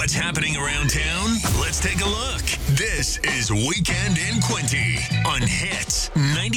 what's happening around town? Let's take a look. This is Weekend in Quinty on Hits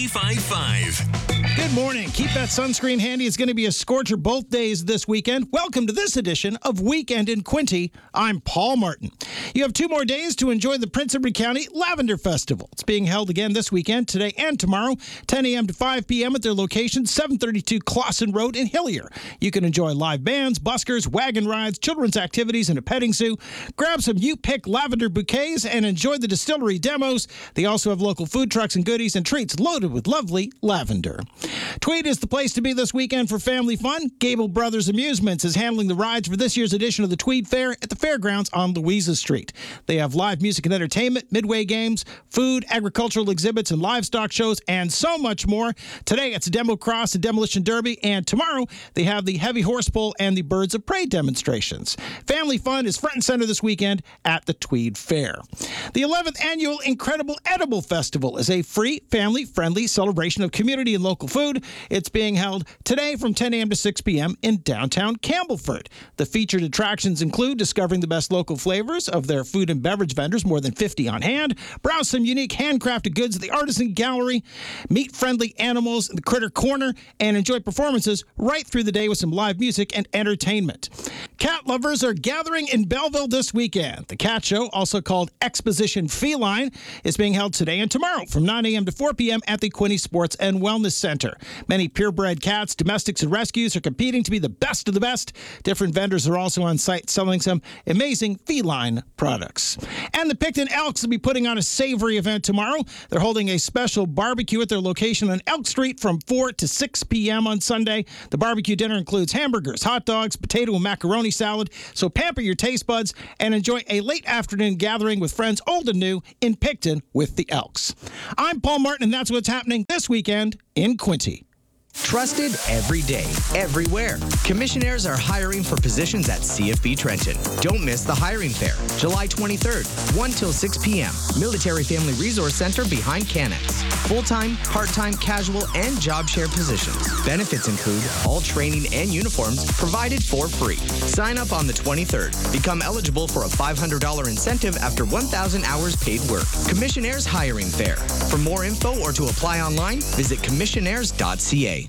95.5. Good morning. Keep that sunscreen handy. It's going to be a scorcher both days this weekend. Welcome to this edition of Weekend in Quinty. I'm Paul Martin. You have 2 more days to enjoy the Prince Edward County Lavender Festival. It's being held again this weekend, today and tomorrow, 10 a.m. to 5 p.m. at their location, 732 Clawson Road in Hillier. You can enjoy live bands, buskers, wagon rides, children's activities, and a petting zoo. Grab some you-pick lavender bouquets and enjoy the distillery demos. They also have local food trucks and goodies and treats loaded with lovely lavender. Tweed is the place to be this weekend for family fun. Gable Brothers Amusements is handling the rides for this year's edition of the Tweed Fair at the fairgrounds on Louisa Street. They have live music and entertainment, midway games, food, agricultural exhibits, and livestock shows, and so much more. Today, it's Demo Cross and Demolition Derby, and tomorrow, they have the Heavy Horse Pull and the Birds of Prey demonstrations. Family fun is front and center this weekend at the Tweed Fair. The 11th Annual Incredible Edible Festival is a free, family-friendly celebration of community and local food. It's being held today from 10 a.m. to 6 p.m. in downtown Campbellford. The featured attractions include discovering the best local flavors of their food and beverage vendors, more than 50 on hand, browse some unique handcrafted goods at the Artisan Gallery, meet friendly animals in the Critter Corner, and enjoy performances right through the day with some live music and entertainment. Cat lovers are gathering in Belleville this weekend. The cat show, also called Exposition Feline, is being held today and tomorrow from 9 a.m. to 4 p.m. at the Quinty Sports and Wellness Center. Many purebred cats, domestics, and rescues are competing to be the best of the best. Different vendors are also on site selling some amazing feline products. And the Picton Elks will be putting on a savory event tomorrow. They're holding a special barbecue at their location on Elk Street from 4 to 6 p.m. on Sunday. The barbecue dinner includes hamburgers, hot dogs, potato and macaroni salad. So pamper your taste buds and enjoy a late afternoon gathering with friends old and new in Picton with the Elks. I'm Paul Martin, and that's what's happening this weekend in Quinty. Trusted every day, everywhere. Commissionaires are hiring for positions at CFB Trenton. Don't miss the hiring fair, July 23rd, 1 till 6 p.m. Military Family Resource Center behind Canex. Full-time, part-time, casual, and job share positions. Benefits include all training and uniforms provided for free. Sign up on the 23rd. Become eligible for a $500 incentive after 1,000 hours paid work. Commissionaires Hiring Fair. For more info or to apply online, visit commissionaires.ca.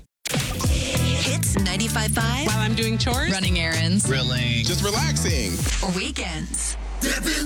Hits 95.5. While I'm doing chores, Running errands. Grilling. Just relaxing. Weekends.